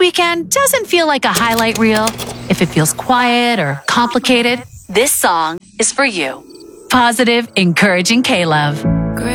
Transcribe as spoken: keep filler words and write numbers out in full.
weekend doesn't feel like a highlight reel, if it feels quiet or complicated, this song is for you. Positive, encouraging K-Love.